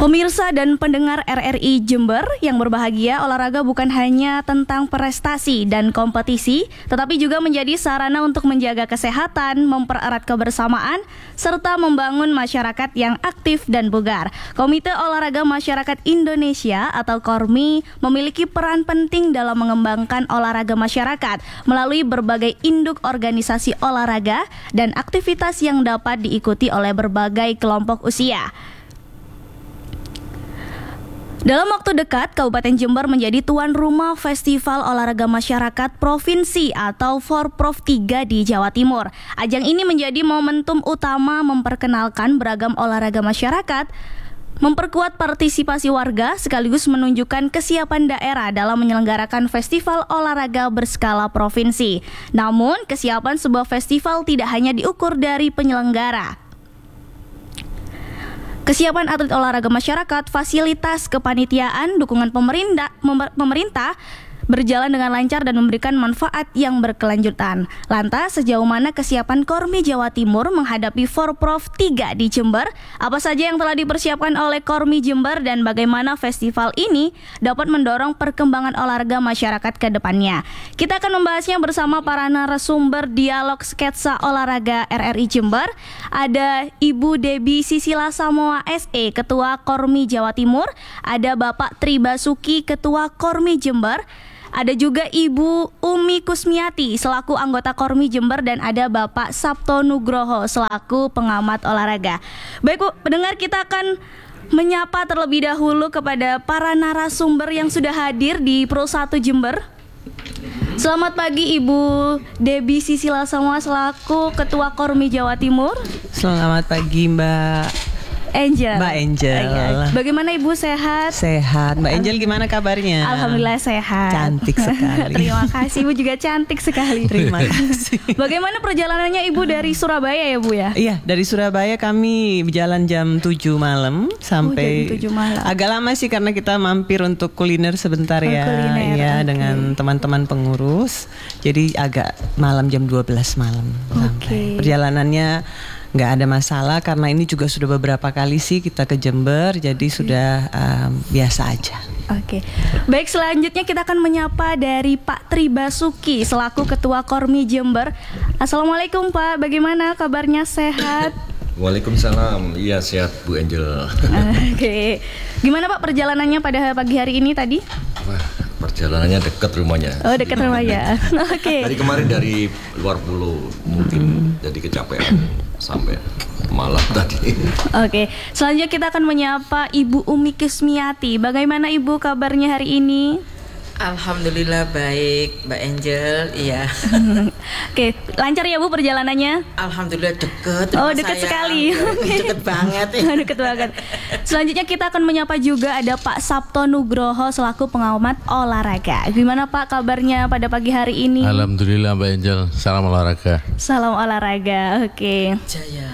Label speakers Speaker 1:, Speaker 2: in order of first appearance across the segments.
Speaker 1: Pemirsa dan pendengar RRI Jember yang berbahagia, olahraga bukan hanya tentang prestasi dan kompetisi, tetapi juga menjadi sarana untuk menjaga kesehatan, mempererat kebersamaan, serta membangun masyarakat yang aktif dan bugar. Komite Olahraga Masyarakat Indonesia atau KORMI memiliki peran penting dalam mengembangkan olahraga masyarakat melalui berbagai induk organisasi olahraga dan aktivitas yang dapat diikuti oleh berbagai kelompok usia. Dalam waktu dekat, Kabupaten Jember menjadi tuan rumah Festival Olahraga Masyarakat Provinsi atau Forprov 3 di Jawa Timur. Ajang ini menjadi momentum utama memperkenalkan beragam olahraga masyarakat, memperkuat partisipasi warga, sekaligus menunjukkan kesiapan daerah dalam menyelenggarakan festival olahraga berskala provinsi. Namun, kesiapan sebuah festival tidak hanya diukur dari penyelenggara. Kesiapan atlet olahraga masyarakat, fasilitas kepanitiaan, dukungan pemerintah berjalan dengan lancar dan memberikan manfaat yang berkelanjutan. Lantas, sejauh mana kesiapan KORMI Jawa Timur menghadapi Forprov 3 di Jember? Apa saja yang telah dipersiapkan oleh KORMI Jember dan bagaimana festival ini dapat mendorong perkembangan olahraga masyarakat ke depannya? Kita akan membahasnya bersama para narasumber dialog sketsa olahraga RRI Jember. Ada Ibu Debbie Sisila Samoa SE, Ketua KORMI Jawa Timur. Ada Bapak Tri Basuki, Ketua KORMI Jember. Ada juga Ibu Umi Kusmiati selaku anggota KORMI Jember dan ada Bapak Sabto Nugroho selaku pengamat olahraga. Baik Bu, pendengar, kita akan menyapa terlebih dahulu kepada para narasumber yang sudah hadir di Pro 1 Jember. Selamat pagi Ibu Debbie Sisila Samoa selaku Ketua KORMI Jawa Timur.
Speaker 2: Selamat pagi Mbak Angel.
Speaker 1: Bagaimana Ibu, sehat?
Speaker 2: Sehat. Mbak Angel gimana kabarnya?
Speaker 1: Alhamdulillah sehat.
Speaker 2: Cantik sekali.
Speaker 1: Terima kasih Ibu, juga cantik sekali.
Speaker 2: Terima kasih.
Speaker 1: Bagaimana perjalanannya Ibu dari Surabaya ya Bu ya?
Speaker 2: Iya, dari Surabaya kami berjalan jam 7 malam sampai
Speaker 1: jam 7 malam.
Speaker 2: Agak lama sih karena kita mampir untuk kuliner sebentar ya.
Speaker 1: Kuliner,
Speaker 2: ya dengan teman-teman pengurus. Jadi agak malam jam 12 malam sampai. Perjalanannya nggak ada masalah karena ini juga sudah beberapa kali sih kita ke Jember, jadi sudah biasa aja.
Speaker 1: Oke. Baik, selanjutnya kita akan menyapa dari Pak Tri Basuki selaku Ketua KORMI Jember. Assalamualaikum Pak, bagaimana kabarnya, sehat?
Speaker 3: Waalaikumsalam, iya sehat Bu Angel.
Speaker 1: Oke. Gimana Pak perjalanannya pada pagi hari ini tadi?
Speaker 3: Wah, perjalanannya dekat rumahnya.
Speaker 1: Oh, dekat rumahnya. Oke.
Speaker 3: Tadi kemarin dari luar pulau mungkin jadi kecapean sampai malam tadi.
Speaker 1: Oke. Selanjutnya kita akan menyapa Ibu Umi Kusmiati. Bagaimana Ibu kabarnya hari ini?
Speaker 4: Alhamdulillah baik, Mbak Angel. Iya.
Speaker 1: Oke, lancar ya Bu perjalanannya?
Speaker 4: Alhamdulillah deket.
Speaker 1: Oh, deket sekali.
Speaker 4: Deket banget ya.
Speaker 1: Deket banget. Selanjutnya kita akan menyapa juga ada Pak Sabto Nugroho selaku pengamat olahraga. Gimana Pak kabarnya pada pagi hari ini?
Speaker 5: Alhamdulillah Mbak Angel, salam olahraga.
Speaker 1: Salam olahraga, oke.
Speaker 4: Jaya.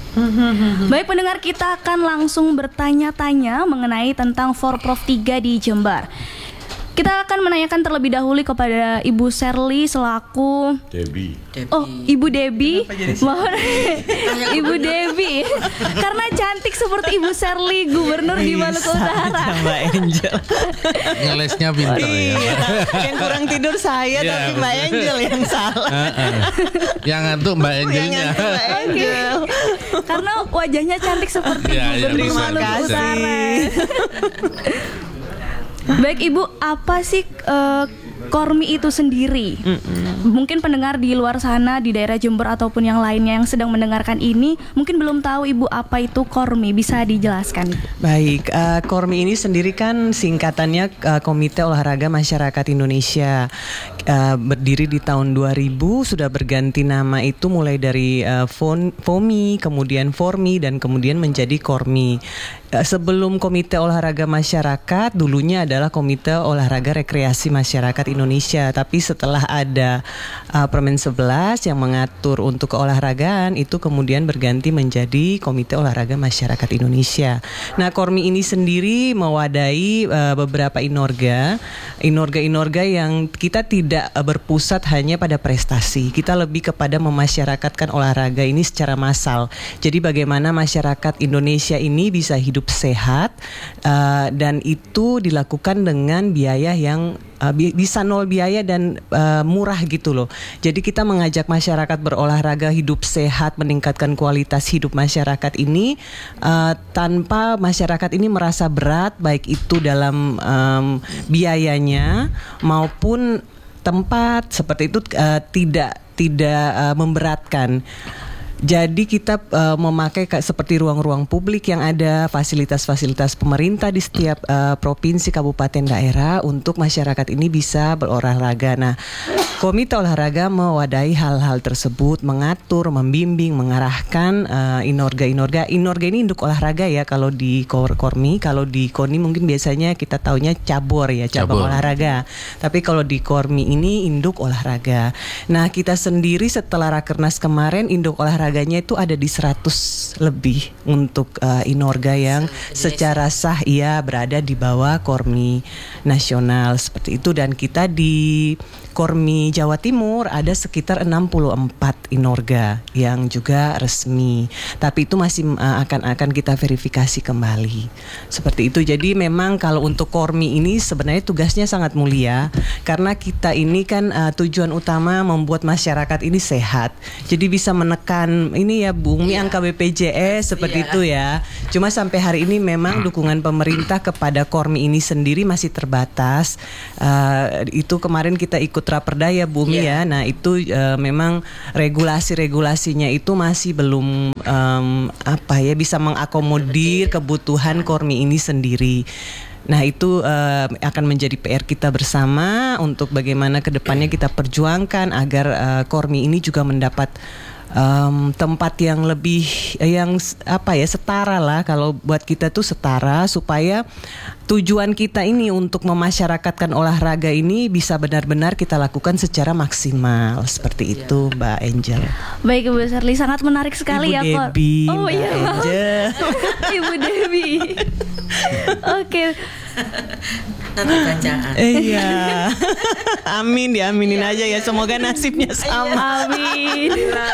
Speaker 1: Baik pendengar, kita akan langsung bertanya-tanya mengenai tentang Forprov 3 di Jember. Kita akan menanyakan terlebih dahulu kepada Ibu Sherly selaku
Speaker 3: Debbie.
Speaker 1: Oh, Ibu Debbie. Mohon Ibu Debbie. Karena cantik seperti Ibu Sherly, Gubernur di Maluku Utara.
Speaker 2: Mbak Angel.
Speaker 5: Ngelesnya pintar ya.
Speaker 2: Yang kurang tidur saya tapi Mbak Angel yang salah.
Speaker 5: Yang ngantuk Mbak Angelnya.
Speaker 1: Karena wajahnya cantik seperti Gubernur
Speaker 5: bisa,
Speaker 1: Maluku
Speaker 5: bisa.
Speaker 1: Utara. Baik Ibu, apa sih KORMI itu sendiri? Mungkin pendengar di luar sana di daerah Jember ataupun yang lainnya yang sedang mendengarkan ini mungkin belum tahu Ibu apa itu KORMI, bisa dijelaskan?
Speaker 2: Baik, KORMI ini sendiri kan singkatannya Komite Olahraga Masyarakat Indonesia. Berdiri di tahun 2000, sudah berganti nama itu mulai dari FOMI, kemudian FORMI dan kemudian menjadi KORMI. Sebelum Komite Olahraga Masyarakat, dulunya adalah Komite Olahraga Rekreasi Masyarakat Indonesia. Tapi setelah ada Permen 11 yang mengatur untuk keolahragaan, itu kemudian berganti menjadi Komite Olahraga Masyarakat Indonesia. Nah, Kormi ini sendiri mewadahi beberapa inorga yang kita tidak berpusat hanya pada prestasi. Kita lebih kepada memasyarakatkan olahraga ini secara massal. Jadi bagaimana masyarakat Indonesia ini bisa hidup sehat, dan itu dilakukan dengan biaya yang bisa nol biaya dan murah gitu loh. Jadi kita mengajak masyarakat berolahraga, hidup sehat, meningkatkan kualitas hidup masyarakat ini tanpa masyarakat ini merasa berat, baik itu dalam biayanya maupun tempat seperti itu, tidak memberatkan. Jadi kita memakai seperti ruang-ruang publik yang ada, fasilitas-fasilitas pemerintah di setiap provinsi, kabupaten, daerah untuk masyarakat ini bisa berolahraga. Nah, Komite Olahraga mewadahi hal-hal tersebut, mengatur, membimbing, mengarahkan inorga. Inorga ini induk olahraga ya kalau di Kormi. Kalau di KONI mungkin biasanya kita taunya cabur ya, cabang olahraga. Tapi kalau di Kormi ini induk olahraga. Nah, kita sendiri setelah Rakernas kemarin induk olahraganya itu ada di 100 lebih untuk inorga yang secara sah berada di bawah Kormi nasional seperti itu. Dan kita di Kormi Jawa Timur ada sekitar 64 inorga yang juga resmi. Tapi itu masih akan kita verifikasi kembali. Seperti itu. Jadi memang kalau untuk Kormi ini sebenarnya tugasnya sangat mulia karena kita ini kan tujuan utama membuat masyarakat ini sehat. Jadi bisa menekan ini ya Bu Umi, angka BPJS seperti itu ya. Cuma sampai hari ini memang dukungan pemerintah kepada Kormi ini sendiri masih terbatas. Itu kemarin kita ikut Raperda ya Bu Umi ya. Nah itu memang regulasinya itu masih belum bisa mengakomodir kebutuhan Kormi ini sendiri. Nah itu akan menjadi PR kita bersama untuk bagaimana kedepannya kita perjuangkan agar Kormi ini juga mendapat tempat yang lebih setara lah. Kalau buat kita tuh setara supaya tujuan kita ini untuk memasyarakatkan olahraga ini bisa benar-benar kita lakukan secara maksimal seperti itu Mbak Angel.
Speaker 1: Baik Ibu Sherly, sangat menarik sekali
Speaker 2: Ibu
Speaker 1: ya
Speaker 2: Debbie,
Speaker 1: Mbak
Speaker 2: Angel.
Speaker 1: Ibu Debbie. Oke.
Speaker 4: Nanti bacaan.
Speaker 2: Iya. Amin, diaminin aja ya. Semoga nasibnya sama.
Speaker 1: Amin.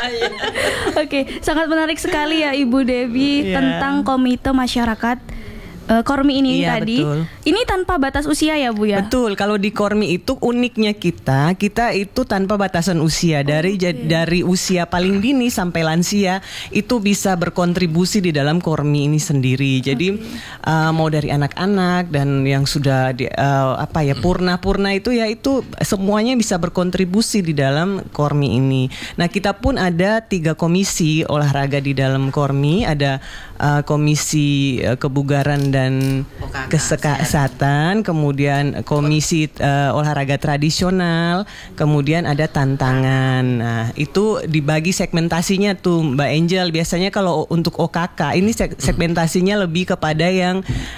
Speaker 1: Oke, sangat menarik sekali ya Ibu Debbie tentang Komite Masyarakat Kormi ini tadi.
Speaker 2: Betul.
Speaker 1: Ini tanpa batas usia ya Bu ya?
Speaker 2: Betul, kalau di Kormi itu uniknya kita itu tanpa batasan usia. Dari usia paling dini sampai lansia itu bisa berkontribusi di dalam Kormi ini sendiri. Jadi mau dari anak-anak dan yang sudah purna itu ya itu semuanya bisa berkontribusi di dalam Kormi ini. Nah, kita pun ada 3 komisi olahraga di dalam Kormi. Ada komisi kebugaran dan kesehatan, kemudian komisi olahraga tradisional, kemudian ada tantangan. Nah, itu dibagi segmentasinya tuh Mbak Angel. Biasanya kalau untuk OKK ini segmentasinya lebih kepada yang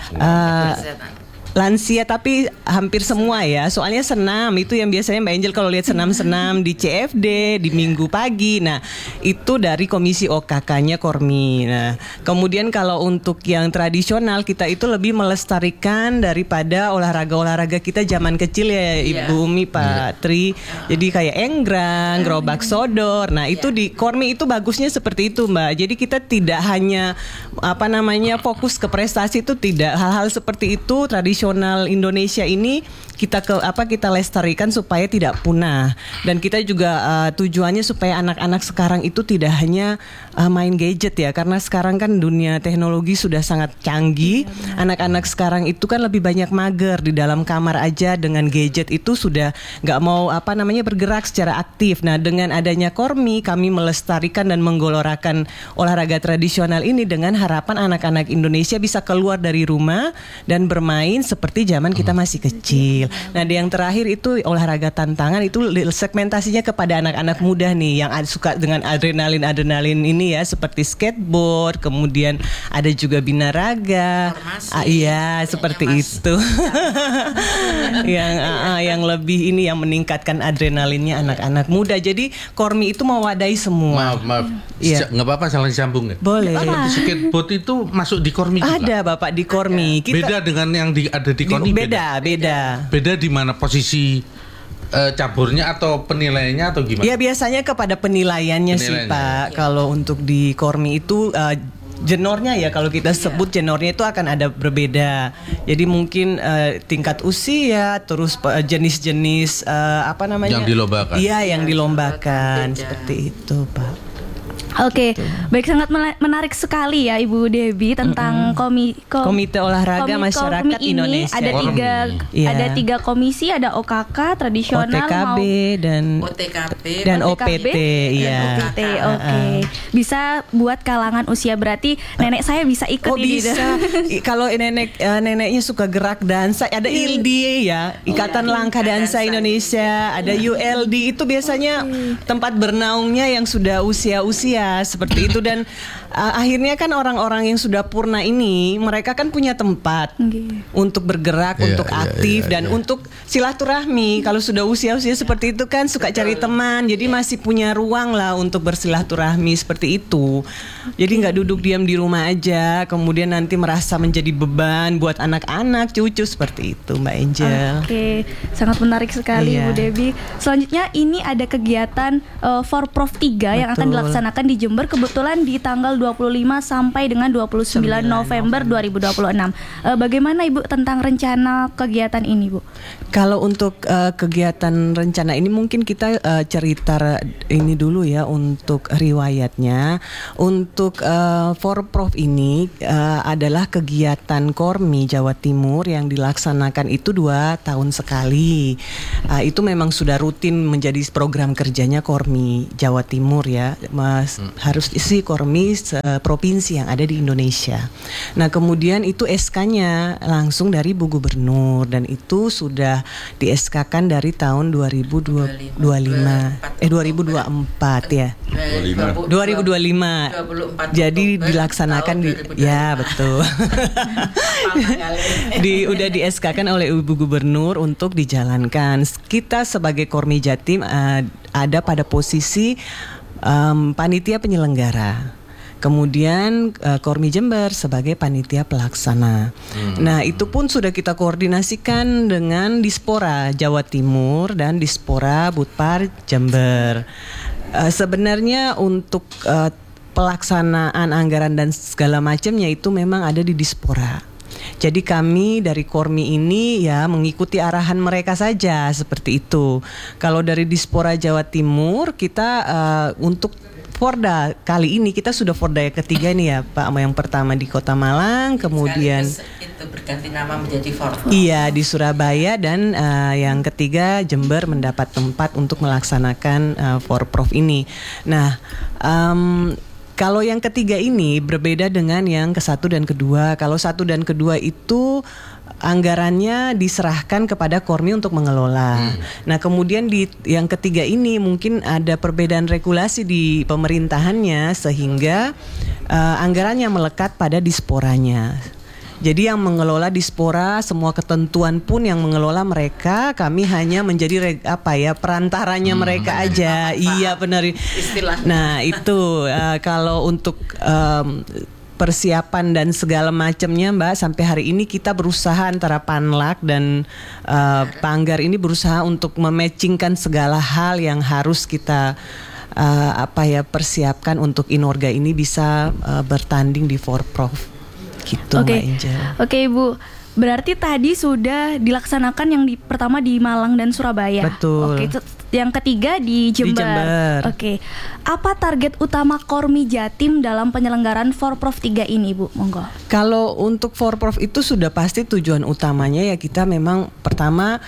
Speaker 2: lansia, tapi hampir semua ya. Soalnya senam itu yang biasanya Mbak Angel kalau lihat senam-senam di CFD di Minggu pagi. Nah, itu dari komisi OKK-nya Kormi. Nah, kemudian kalau untuk yang tradisional kita itu lebih melestarikan daripada olahraga-olahraga kita zaman kecil ya Ibu Umi, Pak Tri. Jadi kayak enggrang, gerobak sodor. Nah, itu di Kormi itu bagusnya seperti itu, Mbak. Jadi kita tidak hanya fokus ke prestasi, itu tidak. Hal-hal seperti itu tradisional Indonesia ini kita lestarikan supaya tidak punah. Dan kita juga tujuannya supaya anak-anak sekarang itu tidak hanya main gadget ya, karena sekarang kan dunia teknologi sudah sangat canggih. Anak-anak sekarang itu kan lebih banyak mager di dalam kamar aja dengan gadget, itu sudah nggak mau bergerak secara aktif. Nah, dengan adanya Kormi kami melestarikan dan menggelorakan olahraga tradisional ini dengan harapan anak-anak Indonesia bisa keluar dari rumah dan bermain seperti zaman kita masih kecil. Nah, yang terakhir itu olahraga tantangan, itu segmentasinya kepada anak-anak muda nih yang suka dengan adrenalin ini ya, seperti skateboard, kemudian ada juga binaraga. Iya, seperti itu. yang lebih ini yang meningkatkan adrenalinnya anak-anak muda. Jadi Kormi itu mewadahi semua.
Speaker 5: Maaf.
Speaker 2: Iya.
Speaker 5: Nggak apa-apa salah disambung ya?
Speaker 2: Boleh.
Speaker 5: Seperti skateboard itu masuk di Kormi juga?
Speaker 2: Ada Bapak di Kormi.
Speaker 5: Beda dengan yang ada di Kormi?
Speaker 2: Beda.
Speaker 5: Beda di mana posisi caburnya atau penilaiannya atau gimana?
Speaker 2: Ya biasanya kepada penilaiannya sih Pak. Kalau untuk di Kormi itu jenornya ya, kalau kita sebut jenornya itu akan ada berbeda. Jadi mungkin tingkat usia, terus jenis-jenis apa namanya?
Speaker 5: Yang dilombakan.
Speaker 2: Iya, yang dilombakan seperti itu Pak.
Speaker 1: Oke, baik, sangat menarik sekali ya Ibu Debbie tentang
Speaker 2: Komite Olahraga Masyarakat
Speaker 1: ini.
Speaker 2: Indonesia.
Speaker 1: Ada tiga komisi, ada OKK tradisional,
Speaker 2: OTKB dan OPT. Iya.
Speaker 1: OPT, oke. Bisa buat kalangan usia, berarti nenek saya bisa ikut ini.
Speaker 2: Bisa. Kalau neneknya suka gerak dansa, ada ILD ya, Ikatan Langkah Dansa Indonesia, ada ULD, itu biasanya tempat bernaungnya yang sudah usia-usia seperti itu. Dan akhirnya kan orang-orang yang sudah purna ini, mereka kan punya tempat untuk bergerak, untuk aktif dan untuk silaturahmi. Kalau sudah usia-usia seperti itu kan suka cari teman, jadi masih punya ruang lah untuk bersilaturahmi seperti itu. Jadi nggak duduk diam di rumah aja, kemudian nanti merasa menjadi beban buat anak-anak, cucu, seperti itu Mbak Angel.
Speaker 1: Oke, sangat menarik sekali Bu Debbie. Selanjutnya ini ada kegiatan Forprov 3 yang akan dilaksanakan di Jember, kebetulan di tanggal 25 sampai dengan 29 November 2026. Bagaimana Ibu tentang rencana kegiatan ini, Bu?
Speaker 2: Kalau untuk kegiatan rencana ini mungkin kita cerita ini dulu ya untuk riwayatnya. Untuk Forprov ini adalah kegiatan Kormi Jawa Timur yang dilaksanakan itu 2 tahun sekali. Itu memang sudah rutin menjadi program kerjanya Kormi Jawa Timur ya. Harus isi Kormi provinsi yang ada di Indonesia. Nah, kemudian itu SK-nya langsung dari Bu Gubernur, dan itu sudah di SK-kan dari tahun 2024 ya. 2025. Jadi dilaksanakan ya betul. Udah di SK-kan oleh Ibu Gubernur untuk dijalankan. Kita sebagai Kormi Jatim ada pada posisi panitia penyelenggara. Kemudian Kormi Jember sebagai panitia pelaksana. Nah, itu pun sudah kita koordinasikan dengan Dispora Jawa Timur dan Dispora Budpar Jember. Sebenarnya untuk pelaksanaan anggaran dan segala macamnya itu memang ada di Dispora. Jadi kami dari Kormi ini ya mengikuti arahan mereka saja seperti itu. Kalau dari Dispora Jawa Timur kita untuk Forda kali ini kita sudah Forda yang ketiga nih ya Pak. Yang pertama di Kota Malang, kemudian
Speaker 4: itu berganti nama menjadi Forda.
Speaker 2: Iya, di Surabaya, dan yang ketiga Jember mendapat tempat untuk melaksanakan Forprov ini. Nah, kalau yang ketiga ini berbeda dengan yang ke-1 dan kedua. Kalau 1 dan kedua itu anggarannya diserahkan kepada Kormi untuk mengelola. Nah, kemudian di yang ketiga ini mungkin ada perbedaan regulasi di pemerintahannya sehingga anggarannya melekat pada Disporanya. Jadi yang mengelola Dispora, semua ketentuan pun yang mengelola mereka, kami hanya menjadi perantaranya mereka aja. Iya, benar. Nah, itu kalau untuk persiapan dan segala macamnya Mbak, sampai hari ini kita berusaha antara Panlak dan Panggar ini berusaha untuk mematchingkan segala hal yang harus kita persiapkan untuk Inorga ini bisa bertanding di Forprov gitu. Mbak Angel.
Speaker 1: Oke Ibu, berarti tadi sudah dilaksanakan yang pertama di Malang dan Surabaya.
Speaker 2: Betul.
Speaker 1: Oke, yang ketiga di Jember. Oke. Apa target utama Kormi Jatim dalam penyelenggaraan Forprov 3 ini, Bu? Monggo.
Speaker 2: Kalau untuk Forprov itu sudah pasti tujuan utamanya ya kita memang pertama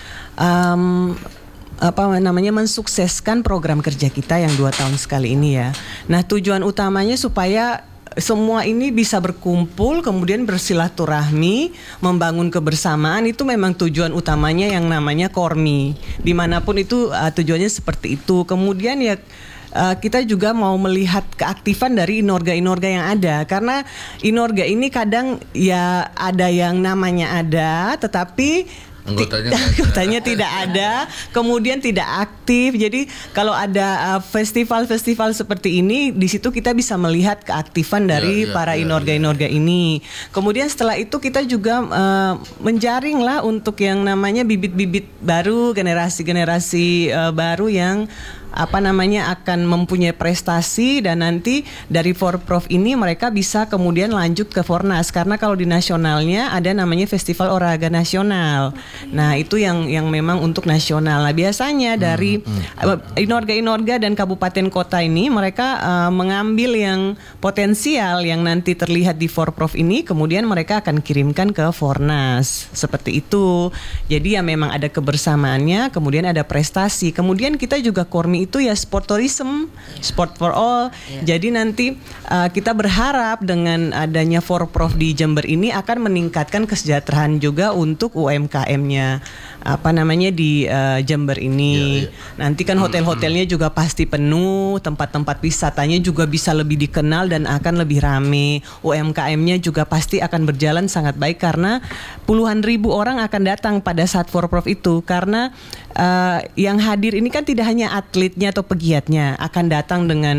Speaker 2: mensukseskan program kerja kita yang 2 tahun sekali ini ya. Nah, tujuan utamanya supaya semua ini bisa berkumpul, kemudian bersilaturahmi, membangun kebersamaan, itu memang tujuan utamanya yang namanya Kormi. Dimanapun itu tujuannya seperti itu. Kemudian ya kita juga mau melihat keaktifan dari inorga-inorga yang ada, karena inorga ini kadang ya ada yang namanya ada, tetapi anggotanya tidak ada, kemudian tidak aktif. Jadi kalau ada festival-festival seperti ini, di situ kita bisa melihat keaktifan dari para inorga-inorga ini. Kemudian setelah itu kita juga menjaring lah untuk yang namanya bibit-bibit baru, generasi-generasi baru yang akan mempunyai prestasi, dan nanti dari Forprof ini mereka bisa kemudian lanjut ke Fornas, karena kalau di nasionalnya ada namanya Festival Olahraga Nasional. Nah, itu yang memang untuk nasional. Nah, biasanya dari inorga-inorga dan kabupaten kota ini mereka mengambil yang potensial yang nanti terlihat di Forprof ini, kemudian mereka akan kirimkan ke Fornas. Seperti itu. Jadi ya memang ada kebersamaannya, kemudian ada prestasi. Kemudian kita juga Kormi itu ya sport tourism, sport for all. Jadi nanti kita berharap dengan adanya Forprof di Jember ini akan meningkatkan kesejahteraan juga untuk UMKM-nya di Jember ini. Nanti kan hotel-hotelnya juga pasti penuh, tempat-tempat wisatanya juga bisa lebih dikenal dan akan lebih rame. UMKM-nya juga pasti akan berjalan sangat baik, karena puluhan ribu orang akan datang pada saat Forprof itu, karena yang hadir ini kan tidak hanya atletnya atau pegiatnya, akan datang dengan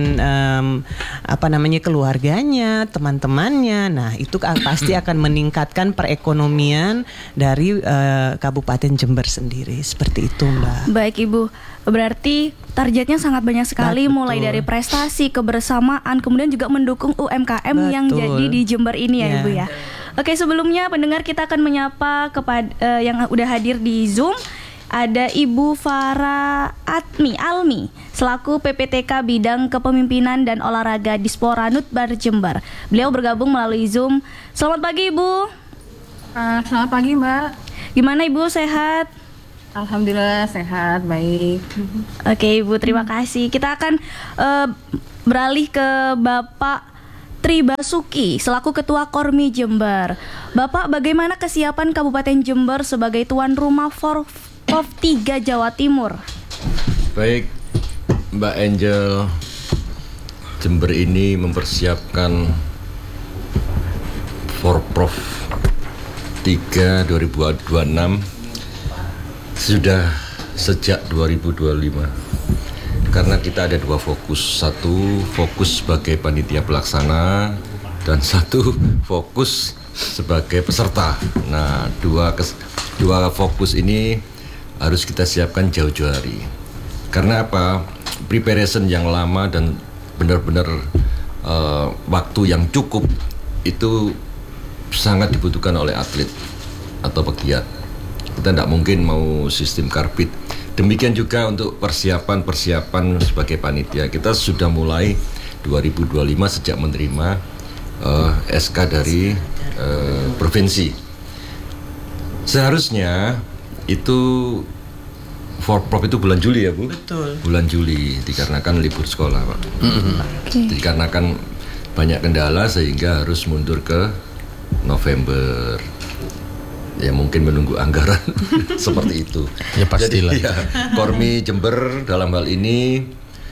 Speaker 2: keluarganya, teman-temannya. Nah, itu pasti akan meningkatkan perekonomian dari Kabupaten Jember sendiri. Seperti itu, Mbak.
Speaker 1: Baik, Ibu. Berarti targetnya sangat banyak sekali, mulai dari prestasi, kebersamaan, kemudian juga mendukung UMKM yang jadi di Jember ini ya, Ibu ya. Oke, sebelumnya pendengar, kita akan menyapa kepada yang udah hadir di Zoom. Ada Ibu Farah Almi selaku PPTK Bidang Kepemimpinan dan Olahraga Dispora Nutbar Jember. Beliau bergabung melalui Zoom. Selamat pagi, Ibu.
Speaker 6: Selamat pagi, Mbak.
Speaker 1: Gimana, Ibu, sehat?
Speaker 6: Alhamdulillah sehat, baik.
Speaker 1: Oke, Ibu, terima kasih. Kita akan beralih ke Bapak Tri Basuki selaku Ketua Kormi Jember. Bapak, bagaimana kesiapan Kabupaten Jember sebagai tuan rumah Forprof 3 Jawa Timur?
Speaker 3: Baik, Mbak Angel, Jember ini mempersiapkan Forprof 3 2026 sudah sejak 2025. Karena kita ada dua fokus. Satu fokus sebagai panitia pelaksana dan satu fokus sebagai peserta. Nah, dua fokus ini harus kita siapkan jauh-jauh hari. Karena apa? Preparation yang lama dan benar-benar waktu yang cukup itu sangat dibutuhkan oleh atlet atau pegiat. Kita tidak mungkin mau sistem karbit. Demikian juga untuk persiapan sebagai panitia. Kita sudah mulai 2025 sejak menerima SK dari provinsi. Seharusnya itu Forprof itu bulan Juli ya, Bu?
Speaker 2: Betul.
Speaker 3: Bulan Juli, dikarenakan libur sekolah, Pak. Dikarenakan banyak kendala sehingga harus mundur ke November. Ya mungkin menunggu anggaran seperti itu.
Speaker 5: Ya pastilah.
Speaker 3: Jadi, Kormi Jember dalam hal ini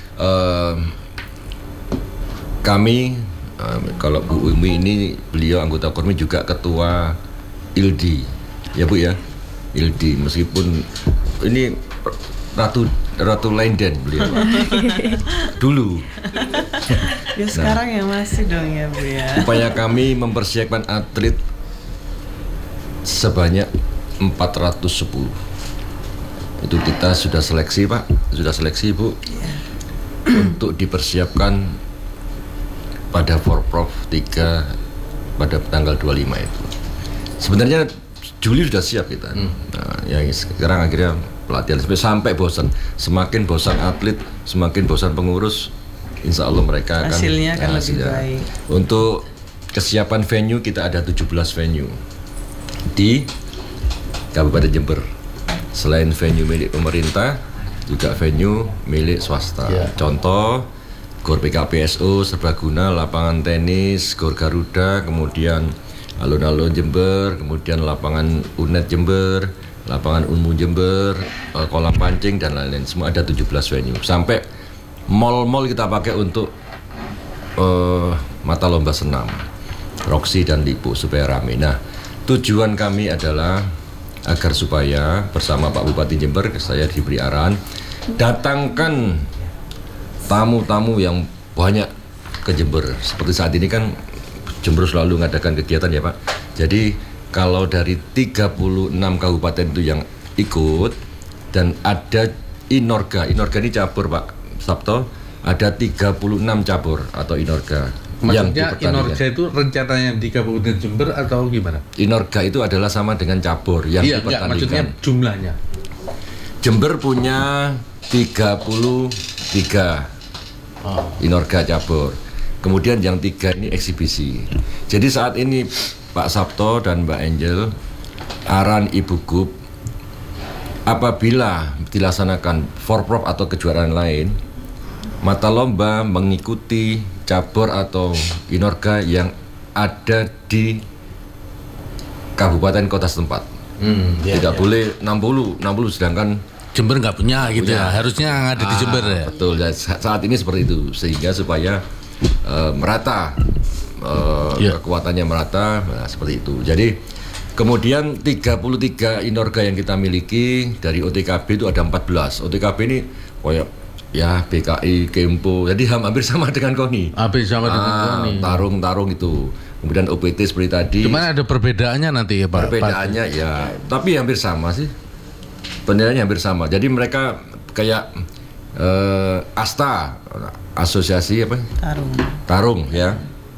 Speaker 3: kami kalau Bu Umi ini beliau anggota Kormi juga ketua ILDI. Ya, Bu ya. ILDI, meskipun ini Ratu Lenden beliau dulu.
Speaker 2: Ya sekarang ya masih dong ya, Bu ya.
Speaker 3: Upaya kami mempersiapkan atlet sebanyak 410. Itu kita sudah seleksi, Pak. Sudah seleksi, Bu. Untuk dipersiapkan pada Forprof 3 pada tanggal 25 itu. Sebenarnya Juli sudah siap kita. Nah, yang sekarang akhirnya pelatihan sampai bosan. Semakin bosan atlet, semakin bosan pengurus. Insya Allah mereka akan
Speaker 2: hasilnya akan lebih baik.
Speaker 3: Untuk kesiapan venue kita ada 17 venue di Kabupaten Jember. Selain venue milik pemerintah, juga venue milik swasta. Contoh Gor PKPSO, Serbaguna, lapangan tenis, Gor Garuda, kemudian alun-alun Jember, kemudian lapangan UNED Jember, lapangan Unmu Jember, kolam pancing dan lain-lain. Semua ada 17 venue. Sampai mall-mall kita pakai untuk mata lomba senam, Roxy dan Lipo supaya rame. Nah, tujuan kami adalah agar supaya bersama Pak Bupati Jember, saya diberi arahan, datangkan tamu-tamu yang banyak ke Jember. Seperti saat ini kan Jember selalu mengadakan kegiatan ya Pak. Jadi kalau dari 36 kabupaten itu yang ikut dan ada Inorga ini cabur Pak Sabto, ada 36 cabur atau Inorga.
Speaker 5: Maksudnya Inorga itu rencananya di Kabupaten Jember atau gimana?
Speaker 3: Inorga itu adalah sama dengan cabur yang dipertandingkan.
Speaker 5: Maksudnya jumlahnya.
Speaker 3: Jember punya 33 Inorga cabur. Kemudian yang 3 ini eksibisi. Jadi saat ini Pak Sabto dan Mbak Angel, arahan Ibu Gub, apabila dilaksanakan forprov atau kejuaraan lain, mata lomba mengikuti cabur atau Inorga yang ada di kabupaten kota setempat. Tidak boleh 60 sedangkan
Speaker 5: Jember nggak punya gitu ya, harusnya ada di Jember ya.
Speaker 3: Betul, saat ini seperti itu sehingga supaya merata kekuatannya merata, seperti itu. Jadi kemudian 33 Inorga yang kita miliki dari OTKB itu ada 14. OTKB ini kayak ya BKI, Kempo, jadi hampir sama dengan KONI.
Speaker 5: Hampir sama dengan KONI.
Speaker 3: Tarung itu. Kemudian OPT seperti tadi.
Speaker 5: Cuman ada perbedaannya nanti ya Pak.
Speaker 3: Perbedaannya ya, tapi hampir sama sih. Benderanya hampir sama. Jadi mereka kayak ASTA, asosiasi apa? Tarung ya.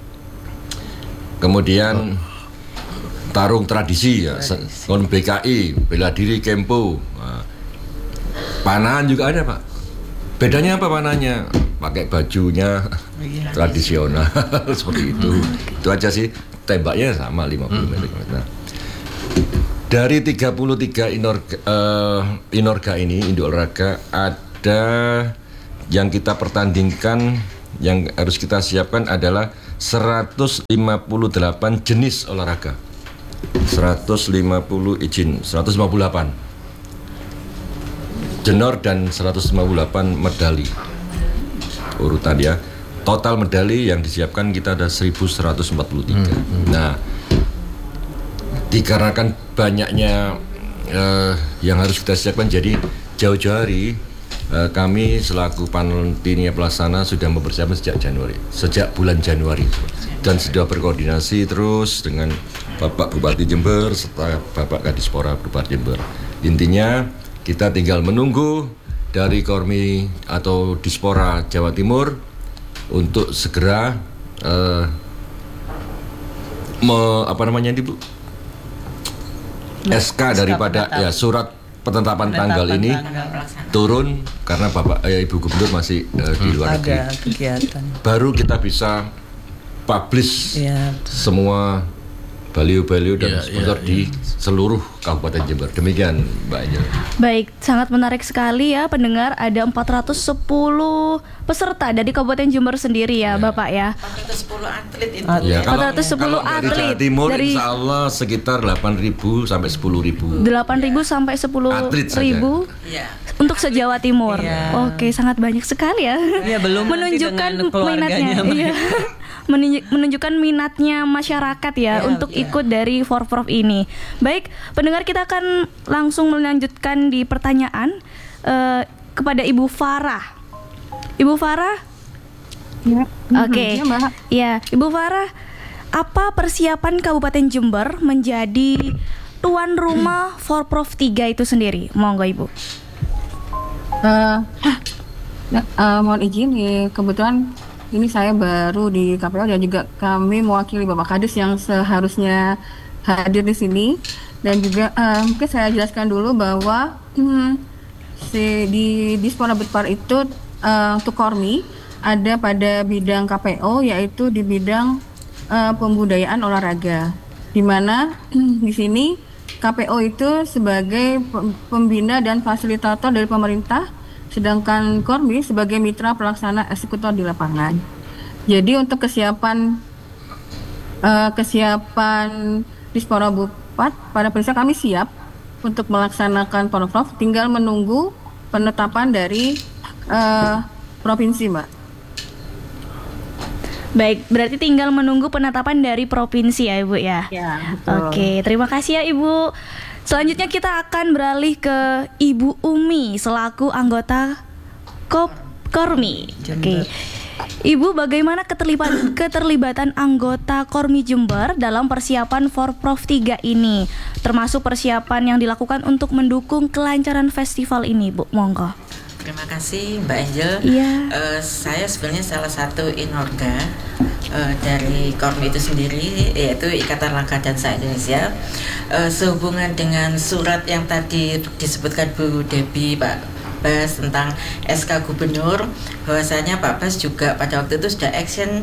Speaker 3: Kemudian tarung tradisi ya. BKI, bela diri, Kempo. Nah, panahan juga ada Pak. Bedanya apa panahnya? Pakai bajunya tradisional seperti itu. Itu aja sih. Tembaknya sama 50 meter. Nah, dari 33 Inorga ini, induk olahraga, ada yang kita pertandingkan, yang harus kita siapkan adalah 158 jenis olahraga. 150 izin, 158 jenor dan 158 medali. Urutan ya. Total medali yang disiapkan kita ada 1143. Nah, dikarenakan banyaknya yang harus kita siapkan, jadi jauh-jauh hari kami selaku panitia pelaksana sudah mempersiapkan sejak bulan Januari, dan sudah berkoordinasi terus dengan Bapak Bupati Jember serta Bapak Kadispora Bupati Jember. Intinya kita tinggal menunggu dari Kormi atau Dispora Jawa Timur untuk segera SK daripada ya surat penetapan tanggal ini turun karena Bapak Ibu Gubernur masih di luar negeri.
Speaker 2: Kegiatan.
Speaker 3: Baru kita bisa publish semua baliho-baliho dan sponsor di seluruh Kabupaten Jember. Demikian Mbak Angel.
Speaker 1: Baik, sangat menarik sekali ya pendengar. Ada 410 peserta dari Kabupaten Jember sendiri ya Bapak ya.
Speaker 4: 410 atlet itu.
Speaker 3: Ya, kalau
Speaker 1: 410
Speaker 3: dari
Speaker 1: atlet
Speaker 3: Jawa Timur
Speaker 1: dari
Speaker 3: insya Allah sekitar 8.000 sampai 10.000.
Speaker 1: 8.000 sampai 10.000 untuk se-Jawa Timur. Oke, sangat banyak sekali ya.
Speaker 2: Ya, belum
Speaker 1: menunjukkan minatnya. Iya. Menunjukkan minatnya masyarakat ya untuk ikut dari Forprov ini. Baik, pendengar, kita akan langsung melanjutkan di pertanyaan kepada Ibu Farah. Ibu Farah?
Speaker 6: Ya.
Speaker 1: Oke. Ya, Ibu Farah, apa persiapan Kabupaten Jember menjadi tuan rumah Forprov 3 itu sendiri? Monggo Ibu.
Speaker 6: Mohon izin ya, kebetulan ini saya baru di KPO dan juga kami mewakili Bapak Kadis yang seharusnya hadir di sini, dan juga mungkin saya jelaskan dulu bahwa di Dispora Betpar itu untuk Kormi ada pada bidang KPO, yaitu di bidang pembudayaan olahraga, di mana di sini KPO itu sebagai pembina dan fasilitator dari pemerintah sedangkan Kormi sebagai mitra pelaksana eksekutor di lapangan. Jadi untuk kesiapan Dispora Bupat pada prinsipnya kami siap untuk melaksanakan Forprov, tinggal menunggu penetapan dari provinsi, Mbak.
Speaker 1: Baik, berarti tinggal menunggu penetapan dari provinsi ya Ibu ya?
Speaker 6: Ya, betul.
Speaker 1: Oke, terima kasih ya Ibu. Selanjutnya kita akan beralih ke Ibu Umi selaku anggota Kormi. Oke. Ibu, bagaimana keterlibatan anggota Kormi Jember dalam persiapan Forprov 3 ini? Termasuk persiapan yang dilakukan untuk mendukung kelancaran festival ini, Bu. Monggo.
Speaker 4: Terima kasih Mbak Angel.
Speaker 1: Iya.
Speaker 4: Saya sebenarnya salah satu inorga dari Kormi itu sendiri, yaitu Ikatan Langkah Dansa Indonesia. Sehubungan dengan surat yang tadi disebutkan Bu Debbie, Pak Bas, tentang SK Gubernur, bahwasanya Pak Bas juga pada waktu itu sudah action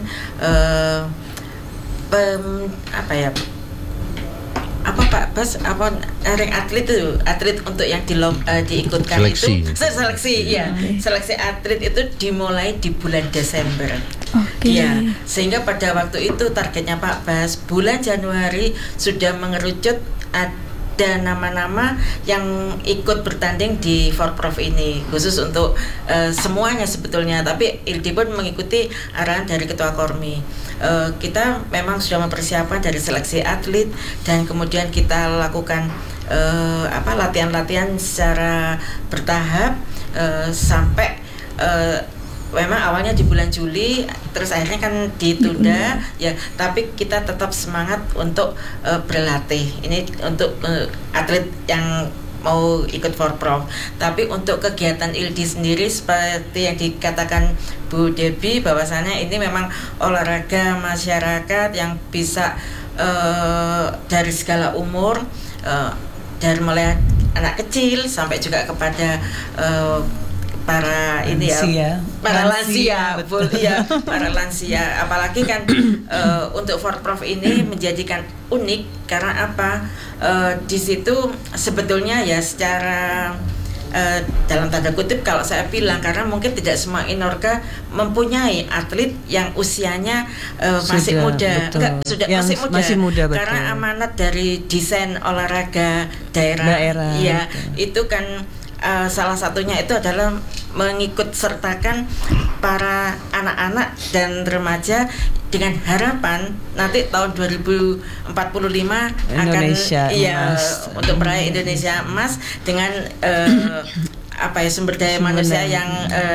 Speaker 4: Pak Bas ring atlet untuk yang diikutkan
Speaker 5: seleksi.
Speaker 4: itu seleksi atlet itu dimulai di bulan Desember.
Speaker 1: Oke.
Speaker 4: Ya, sehingga pada waktu itu targetnya Pak Bas bulan Januari sudah mengerucut ada nama-nama yang ikut bertanding di Forprov ini, khusus untuk semuanya sebetulnya, tapi ILDI pun mengikuti arahan dari Ketua Kormi. Kita memang sudah mempersiapkan dari seleksi atlet dan kemudian kita lakukan latihan-latihan secara bertahap sampai memang awalnya di bulan Juli, terus akhirnya kan ditunda ya, tapi kita tetap semangat untuk berlatih. Ini untuk atlet yang mau ikut Forprov. Tapi untuk kegiatan ILDI sendiri seperti yang dikatakan Bu Debbie, bahwasannya ini memang olahraga masyarakat yang bisa dari segala umur, dari mulai anak kecil sampai juga kepada para lansia, apalagi kan untuk Forprov ini menjadikan unik karena apa? Di situ sebetulnya ya secara dalam tanda kutip kalau saya bilang, karena mungkin tidak semua inorga mempunyai atlet yang usianya masih muda, masih muda,
Speaker 2: betul.
Speaker 4: Karena amanat dari desain olahraga daerah ya, itu kan salah satunya itu adalah mengikut sertakan para anak-anak dan remaja dengan harapan nanti tahun 2045
Speaker 2: Indonesia
Speaker 4: akan
Speaker 2: emas.
Speaker 4: Untuk meraih Indonesia emas dengan sumber daya manusia yang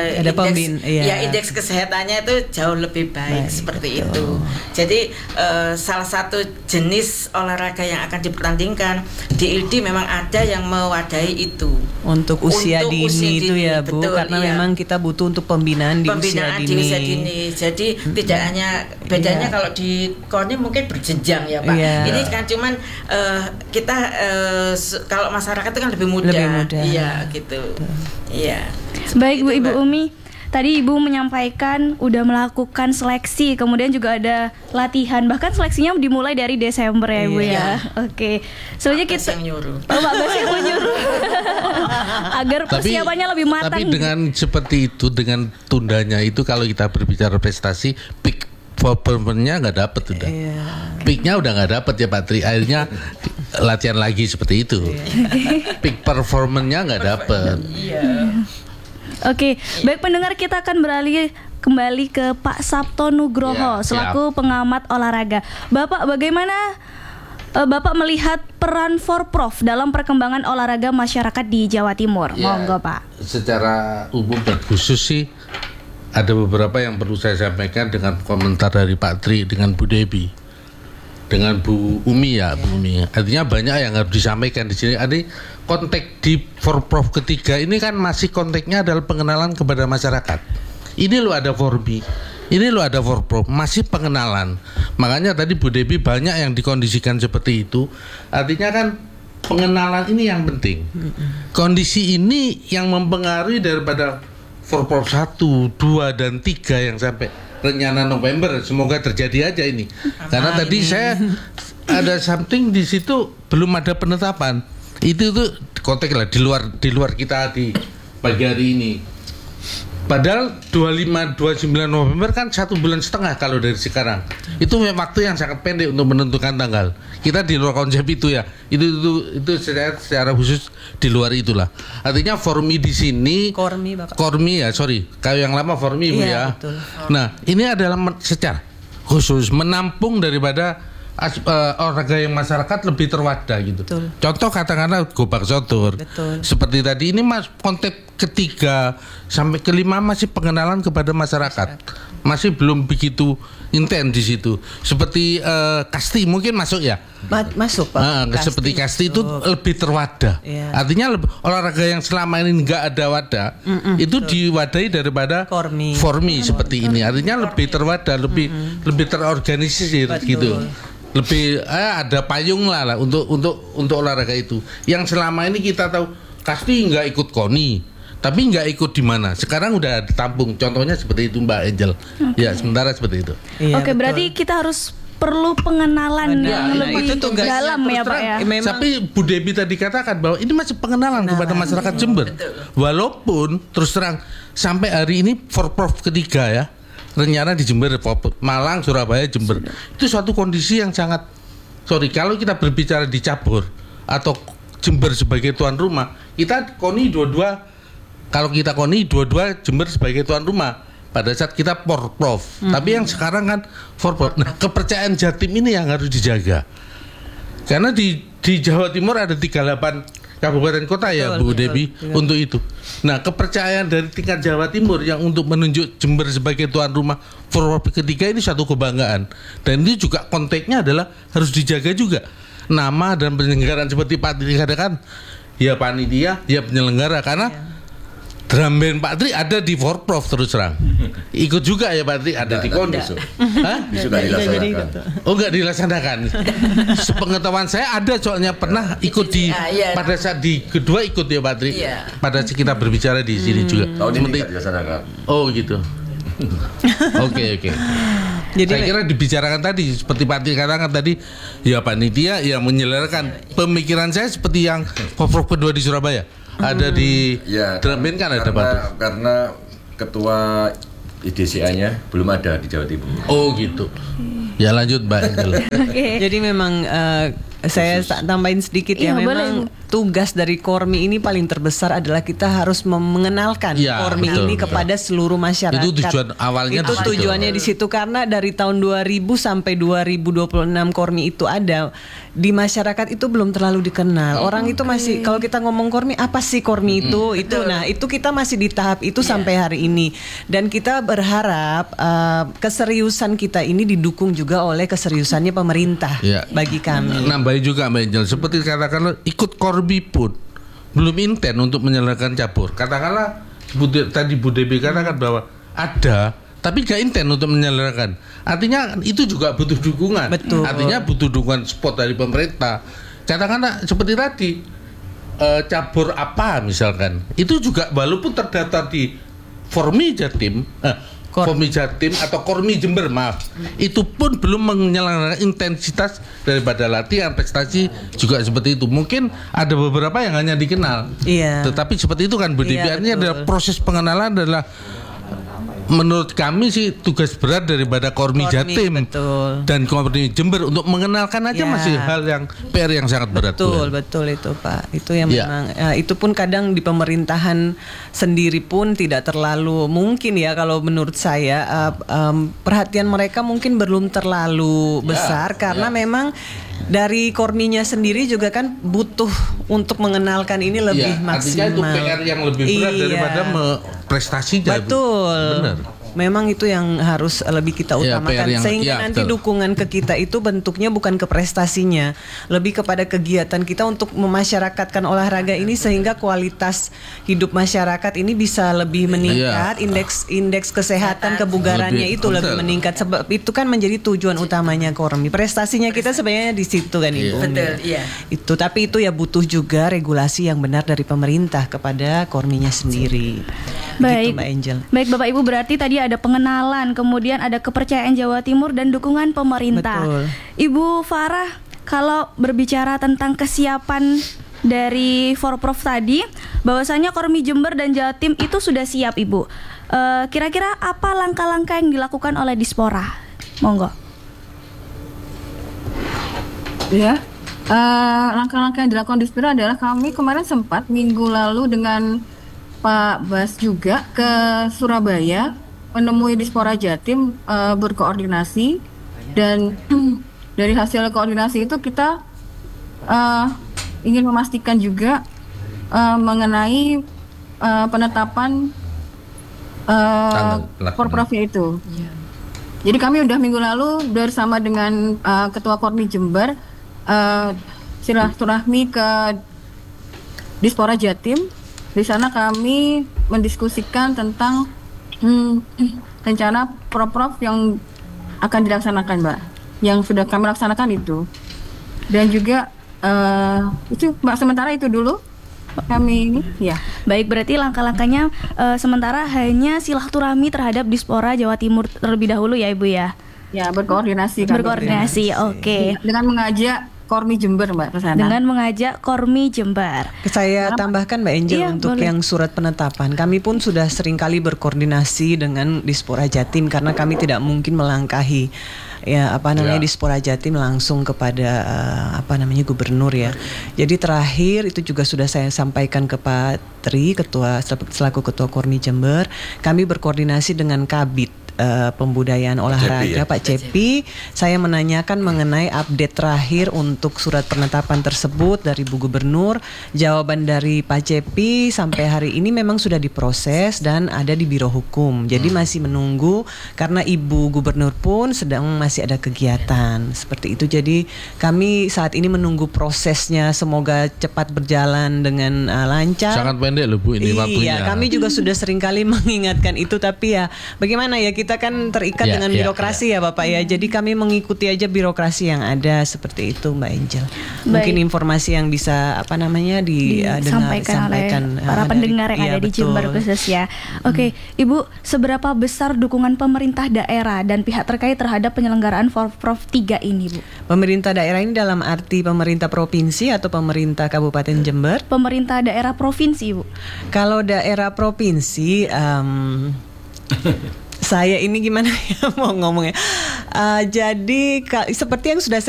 Speaker 4: indeks kesehatannya itu jauh lebih baik, seperti itu. Jadi salah satu jenis olahraga yang akan dipertandingkan di ILDI memang ada yang mewadahi itu
Speaker 2: untuk usia dini itu ya Bu,
Speaker 4: betul,
Speaker 2: karena memang kita butuh untuk pembinaan di usia dini.
Speaker 4: Jadi tidak hanya bedanya kalau di Kormi mungkin berjenjang ya Pak. Ini kan cuman kita kalau masyarakat itu kan lebih muda. Iya gitu. Iya.
Speaker 1: Baik Bu, Ibu Umi, tadi Ibu menyampaikan udah melakukan seleksi, kemudian juga ada latihan, bahkan seleksinya dimulai dari Desember ya Ibu ya. Oke. Soalnya kita Pak Bas yang menyuruh agar persiapannya lebih matang.
Speaker 5: Tapi dengan seperti itu, dengan tundanya itu, kalau kita berbicara prestasi, peak performance-nya nggak dapet udah. Peak-nya udah nggak dapet ya Pak Tri. Akhirnya latihan lagi seperti itu. Peak performance-nya nggak dapet.
Speaker 1: Oke, baik pendengar, kita akan beralih kembali ke Pak Sabto Nugroho selaku pengamat olahraga. Bapak, bagaimana Bapak melihat peran Forprov dalam perkembangan olahraga masyarakat di Jawa Timur? Monggo Pak.
Speaker 5: Secara umum dan khusus sih ada beberapa yang perlu saya sampaikan dengan komentar dari Pak Tri dengan Bu Debbie, dengan Bu Umi ya, Bu Umi. Artinya banyak yang harus disampaikan di sini. Ada konteks di Forprov ketiga ini kan masih konteksnya adalah pengenalan kepada masyarakat. Ini lo ada Forbi, ini lo ada Forprov, masih pengenalan. Makanya tadi Bu Debbie banyak yang dikondisikan seperti itu. Artinya kan pengenalan ini yang penting. Kondisi ini yang mempengaruhi daripada Forprov 1, 2, dan 3 yang sampai rencana November. Semoga terjadi aja ini. Karena tadi saya ada something di situ belum ada penetapan. Itu tuh konteks lah di luar kita di pagi hari ini. Padahal 25-29 November kan 1,5 bulan kalau dari sekarang. Itu waktu yang sangat pendek untuk menentukan tanggal. Kita di luar konsep itu ya. Itu secara khusus di luar itulah. Artinya Formi di sini.
Speaker 2: Kormi, Bapak.
Speaker 5: Kormi ya, sorry. Kalau yang lama Formi Bu ya.
Speaker 2: Betul.
Speaker 5: Nah, ini adalah secara khusus menampung daripada olahraga yang masyarakat lebih terwadah gitu.
Speaker 2: Betul.
Speaker 5: Contoh katakanlah gobak sotur.
Speaker 2: Betul.
Speaker 5: Seperti tadi ini konsep ketiga sampai kelima masih pengenalan kepada masyarakat. Masih belum begitu intens di situ. Seperti kasti mungkin masuk ya.
Speaker 2: Masuk Pak.
Speaker 5: Seperti kasti itu lebih terwadah.
Speaker 2: Iya.
Speaker 5: Artinya olahraga yang selama ini nggak ada wadah itu diwadahi daripada Formi seperti ini. Artinya lebih terwadah, lebih terorganisir gitu. Lebih ada payung lah untuk olahraga itu. Yang selama ini kita tahu kasti nggak ikut KONI, tapi nggak ikut di mana. Sekarang udah ditampung. Contohnya seperti itu Mbak Angel. Ya sementara seperti itu.
Speaker 1: Iya, Oke, berarti kita harus perlu pengenalan yang lebih
Speaker 2: itu tugasnya
Speaker 1: dalam ya Pak ya.
Speaker 5: Tapi Bu Debi tadi katakan bahwa ini masih pengenalan kepada masyarakat Jember. Walaupun terus terang sampai hari ini Forprov ketiga ya. Rencana di Jember, Malang, Surabaya, Jember. Itu suatu kondisi yang sangat kalau kita berbicara di cabur atau Jember sebagai tuan rumah, kita KONI dua-dua. Kalau kita KONI dua-dua Jember sebagai tuan rumah pada saat kita Forprov. Tapi yang sekarang kan Forprov. Nah, kepercayaan Jatim ini yang harus dijaga. Karena di Jawa Timur ada 38 kabupaten kota ya Bu Debi untuk itu. Nah, kepercayaan dari tingkat Jawa Timur yang untuk menunjuk Jember sebagai tuan rumah Forprov ketiga ini satu kebanggaan. Dan ini juga konteksnya adalah harus dijaga juga. Nama dan penyelenggaraan seperti Pak Tri katakan, ya panitia, ya penyelenggara karena drum band Pak Tri ada di Forprov terus terang. Ikut juga ya Pak Tri ada di KONI.
Speaker 3: Sudah dilaksanakan.
Speaker 5: Oh enggak dilaksanakan. Sepengetahuan saya ada soalnya pernah ikut di pada saat di kedua ikut ya Pak Tri. Pada saat kita berbicara di sini juga.
Speaker 3: Tahun ini tidak dilaksanakan.
Speaker 5: Oh gitu. Oke. Jadi saya kira dibicarakan tadi seperti Pak Tri katakan tadi ya panitia yang menyelenggarakan. Pemikiran saya seperti yang Forprov kedua di Surabaya. Ada di Drambin kan ada Batu.
Speaker 3: Karena ketua IDCA-nya belum ada di Jawa Timur.
Speaker 5: Oh gitu. Ya lanjut Mbak Angel.
Speaker 2: Jadi memang saya tambahin sedikit ya, memang tugas dari Kormi ini paling terbesar adalah kita harus mengenalkan Kormi ini kepada seluruh masyarakat.
Speaker 5: Itu tujuan awalnya.
Speaker 2: Itu tujuannya di situ karena dari tahun 2000 sampai 2026 Kormi itu ada di masyarakat itu belum terlalu dikenal. Orang itu masih kalau kita ngomong Kormi apa sih Kormi itu? Itu nah itu kita masih di tahap itu sampai hari ini dan kita berharap keseriusan kita ini didukung juga oleh keseriusannya pemerintah bagi kami.
Speaker 5: Nambahin juga Mbak Angel, seperti katakanlah ikut Korbi pun belum intent untuk menyelenggarakan cabur. Katakanlah tadi Bu Debi katakan bahwa ada, tapi gak intent untuk menyelenggarakan. Artinya itu juga butuh dukungan.
Speaker 2: Betul.
Speaker 5: Artinya butuh dukungan support dari pemerintah. Katakanlah seperti tadi cabur apa misalkan, itu juga walaupun terdaftar di Formi Jatim. Formi Jatim atau Kormi Jember itu pun belum menyelenggarakan intensitas daripada latihan prestasi juga seperti itu. Mungkin ada beberapa yang hanya dikenal, tetapi seperti itu kan Bu Devi. Artinya adalah proses pengenalan adalah menurut kami sih tugas berat daripada Kormi Jatim dan Kormi Jember untuk mengenalkan aja masih hal yang PR yang sangat berat.
Speaker 2: Betul itu Pak. Itu yang memang itu pun kadang di pemerintahan sendiri pun tidak terlalu mungkin ya kalau menurut saya perhatian mereka mungkin belum terlalu besar karena memang dari Korminya sendiri juga kan butuh untuk mengenalkan ini lebih maksimal.
Speaker 5: Artinya itu PR yang lebih berat daripada prestasinya.
Speaker 2: Betul.
Speaker 5: Benar.
Speaker 2: Memang itu yang harus lebih kita utamakan sehingga nanti dukungan ke kita itu bentuknya bukan ke prestasinya, lebih kepada kegiatan kita untuk memasyarakatkan olahraga ini sehingga kualitas hidup masyarakat ini bisa lebih meningkat, indeks kesehatan kebugarannya itu lebih meningkat. Sebab itu kan menjadi tujuan utamanya Kormi. Prestasinya kita sebenarnya di situ kan Ibu.
Speaker 4: Betul,
Speaker 2: Itu tapi itu ya butuh juga regulasi yang benar dari pemerintah kepada Korminya sendiri.
Speaker 1: Baik,
Speaker 2: gitu, Mbak Angel.
Speaker 1: Baik Bapak Ibu, berarti tadi ada pengenalan, kemudian ada kepercayaan Jawa Timur dan dukungan pemerintah.
Speaker 2: Betul.
Speaker 1: Ibu Farah, kalau berbicara tentang kesiapan dari Forprov tadi, bahwasanya Kormi Jember dan Jatim itu sudah siap Ibu. Kira-kira apa langkah-langkah yang dilakukan oleh Dispora? Monggo.
Speaker 6: Ya, langkah-langkah yang dilakukan Dispora adalah kami kemarin sempat minggu lalu dengan Pak Bas juga ke Surabaya menemui Dispora Jatim, berkoordinasi, dan dari hasil koordinasi itu kita ingin memastikan juga mengenai penetapan Forprofnya itu. Jadi kami udah minggu lalu bersama dengan Ketua Kormi Jember silaturahmi ke Dispora Jatim. Di sana kami mendiskusikan tentang rencana Forprov yang akan dilaksanakan, Mbak. Yang sudah kami laksanakan itu. Dan juga itu Mbak, sementara itu dulu kami ini ya.
Speaker 1: Baik, berarti langkah-langkahnya sementara hanya silaturahmi terhadap Dispora Jawa Timur terlebih dahulu ya Ibu ya.
Speaker 6: Ya, berkoordinasi.
Speaker 1: Berkoordinasi, oke.
Speaker 6: Dengan mengajak Kormi Jember, Mbak, ke sana.
Speaker 1: Dengan mengajak Kormi Jember.
Speaker 2: Saya tambahkan Mbak Angel,
Speaker 1: Iya,
Speaker 2: untuk
Speaker 1: boleh.
Speaker 2: yang surat penetapan. Kami pun sudah seringkali berkoordinasi dengan Dispora Jatim karena kami tidak mungkin melangkahi Dispora Jatim langsung kepada gubernur ya. Jadi terakhir itu juga sudah saya sampaikan ke Pak Tri, selaku Ketua Kormi Jember. Kami berkoordinasi dengan Kabid Pembudayaan Olahraga Pak Cepi. Saya menanyakan mengenai update terakhir untuk surat penetapan tersebut dari Bu Gubernur. Jawaban dari Pak Cepi sampai hari ini memang sudah diproses dan ada di Biro Hukum. Jadi masih menunggu karena Ibu Gubernur pun sedang masih ada kegiatan seperti itu. Jadi kami saat ini menunggu prosesnya, semoga cepat berjalan dengan lancar.
Speaker 5: Sangat pendek loh Bu ini waktunya.
Speaker 2: Iya, kami juga sudah seringkali mengingatkan itu, tapi ya bagaimana ya, kita kan terikat dengan birokrasi ya Bapak ya. Jadi kami mengikuti aja birokrasi yang ada seperti itu Mbak Angel. Mungkin informasi yang bisa
Speaker 1: disampaikan oleh para pendengar yang ada di Jember khusus ya. Oke, Ibu, seberapa besar dukungan pemerintah daerah dan pihak terkait terhadap penyelenggaraan Forprov 3 ini, Bu?
Speaker 2: Pemerintah daerah ini dalam arti pemerintah provinsi atau pemerintah Kabupaten Jember?
Speaker 1: Pemerintah daerah provinsi, Bu.
Speaker 2: Kalau daerah provinsi, saya ini gimana ya mau ngomongnya. Jadi seperti yang sudah saya